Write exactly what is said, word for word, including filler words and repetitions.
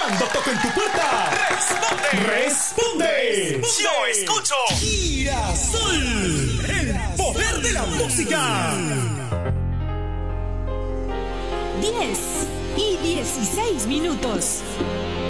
Cuando toquen tu puerta, ¡Responde! ¡responde! ¡Yo escucho! Girasol, el poder de la música. diez y dieciséis minutos.